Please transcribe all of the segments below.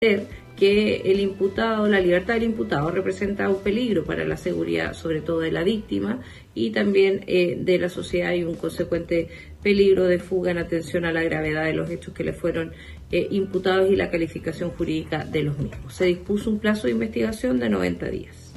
que el imputado, la libertad del imputado representa un peligro para la seguridad, sobre todo de la víctima, y también de la sociedad, y un consecuente peligro de fuga en atención a la gravedad de los hechos que le fueron imputados y la calificación jurídica de los mismos. Se dispuso un plazo de investigación de 90 días.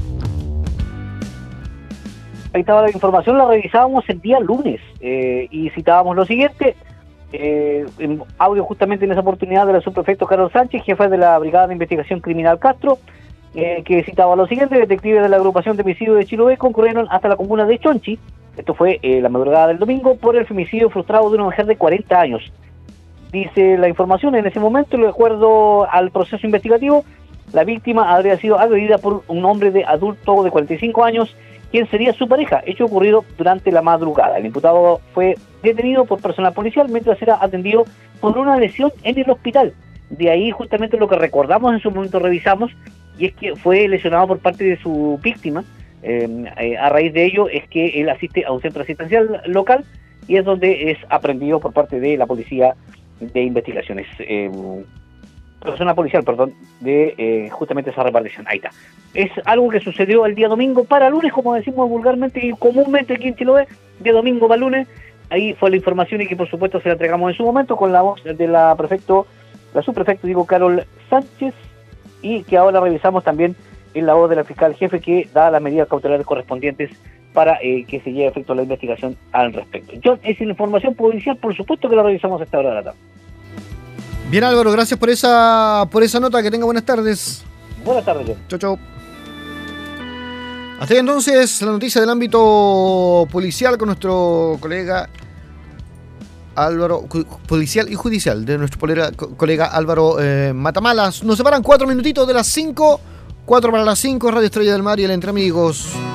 Ahí estaba la información, la revisábamos el día lunes y citábamos lo siguiente. En audio justamente en esa oportunidad de la subprefecto Carol Sánchez, jefe de la Brigada de Investigación Criminal Castro, que citaba lo siguiente: detectives de la agrupación de homicidio de Chiloé concurrieron hasta la comuna de Chonchi, esto fue la madrugada del domingo, por el femicidio frustrado de una mujer de 40 años. Dice la información, en ese momento, de acuerdo al proceso investigativo, la víctima habría sido agredida por un hombre de adulto de 45 años, quien sería su pareja, hecho ocurrido durante la madrugada. El imputado fue detenido por personal policial mientras era atendido por una lesión en el hospital. De ahí justamente lo que recordamos en su momento, revisamos, y es que fue lesionado por parte de su víctima. A raíz de ello es que él asiste a un centro asistencial local y es donde es aprendido por parte de la policía de investigaciones. Personal policial, perdón, de justamente esa repartición. Ahí está. Es algo que sucedió el día domingo para lunes, como decimos vulgarmente y comúnmente aquí en Chiloé, de domingo para lunes. Ahí fue la información y que por supuesto se la entregamos en su momento con la voz de la subprefecto Carol Sánchez, y que ahora revisamos también en la voz de la fiscal jefe, que da las medidas cautelares correspondientes para que se lleve a efecto la investigación al respecto. John, es la información policial, por supuesto que la revisamos a esta hora de la tarde. Bien, Álvaro, gracias por esa nota. Que tenga buenas tardes. Buenas tardes, John. Chau, chau. Hasta ahí entonces la noticia del ámbito policial con nuestro colega Álvaro, policial y judicial, de nuestro colega Álvaro Matamalas. Nos separan 4 minutitos de las 5, 4 para las 5, Radio Estrella del Mar y el Entre Amigos.